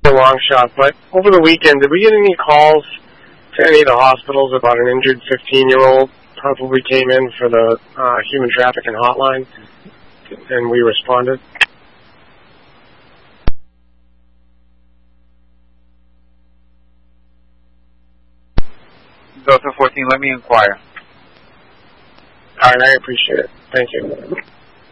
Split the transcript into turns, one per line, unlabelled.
a long shot, but over the weekend, did we get any calls to any of the hospitals about an injured 15-year-old? Probably came in for the human trafficking hotline, and we responded.
Delta 14, let me inquire.
All right, I appreciate it. Thank you.